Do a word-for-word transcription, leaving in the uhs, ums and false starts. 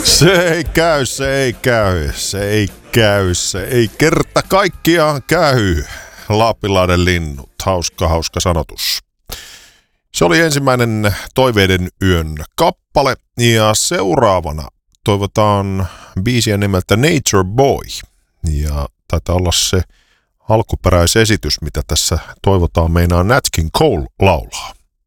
Se ei käy, se ei käy, se ei käy, se ei kerta kaikkiaan käy. Lappilahden linnut, hauska, hauska sanotus. Se oli ensimmäinen Toiveiden yön kappale ja seuraavana toivotaan biisiä nimeltä Nature Boy. Ja taitaa olla se alkuperäisesitys, mitä tässä toivotaan meinaa Nat King Cole laulaa.